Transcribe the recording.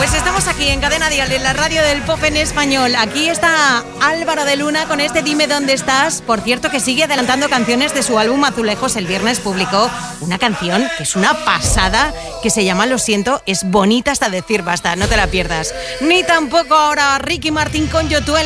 Pues estamos aquí en Cadena Dial, en la radio del pop en español. Aquí está Álvaro de Luna con este Dime dónde estás. Por cierto, que sigue adelantando canciones de su álbum Azulejos. El viernes publicó una canción que es una pasada, que se llama Lo siento, es bonita hasta decir basta, no te la pierdas. Ni tampoco ahora Ricky Martin con Yotuel.